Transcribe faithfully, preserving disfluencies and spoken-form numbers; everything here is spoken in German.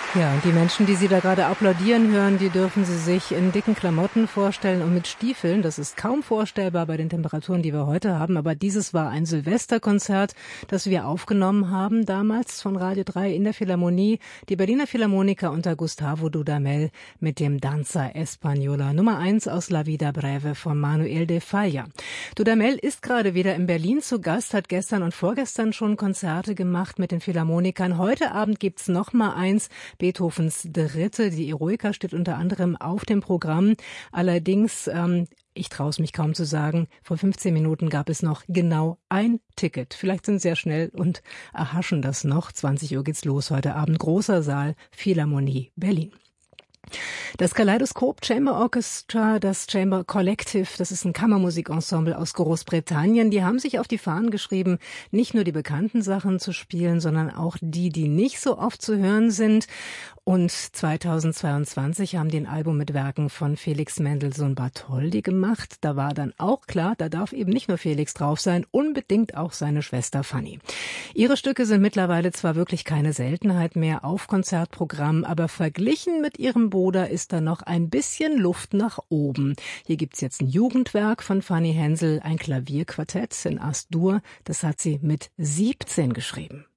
Ja, und die Menschen, die Sie da gerade applaudieren hören, die dürfen Sie sich in dicken Klamotten vorstellen und mit Stiefeln. Das ist kaum vorstellbar bei den Temperaturen, die wir heute haben. Aber dieses war ein Silvesterkonzert, das wir aufgenommen haben damals von Radio drei in der Philharmonie. Die Berliner Philharmoniker unter Gustavo Dudamel mit dem Danza Española Nummer eins aus La Vida Breve von Manuel de Falla. Dudamel ist gerade wieder in Berlin zu Gast, hat gestern und vorgestern schon Konzerte gemacht mit den Philharmonikern. Heute Abend gibt's noch mal eins. Beethovens Dritte, die Eroica, steht unter anderem auf dem Programm. Allerdings, ähm, ich traue es mich kaum zu sagen, vor fünfzehn Minuten gab es noch genau ein Ticket. Vielleicht sind Sie sehr schnell und erhaschen das noch. zwanzig Uhr geht's los heute Abend. Großer Saal, Philharmonie Berlin. Das Kaleidoskop Chamber Orchestra, das Chamber Collective, das ist ein Kammermusikensemble aus Großbritannien. Die haben sich auf die Fahnen geschrieben, nicht nur die bekannten Sachen zu spielen, sondern auch die, die nicht so oft zu hören sind. Und zweitausendzweiundzwanzig haben die ein Album mit Werken von Felix Mendelssohn Bartholdy gemacht. Da war dann auch klar, da darf eben nicht nur Felix drauf sein, unbedingt auch seine Schwester Fanny. Ihre Stücke sind mittlerweile zwar wirklich keine Seltenheit mehr auf Konzertprogramm, aber verglichen mit ihrem Bruder ist da noch ein bisschen Luft nach oben. Hier gibt's jetzt ein Jugendwerk von Fanny Hensel, ein Klavierquartett in As-Dur. Das hat sie mit siebzehn geschrieben.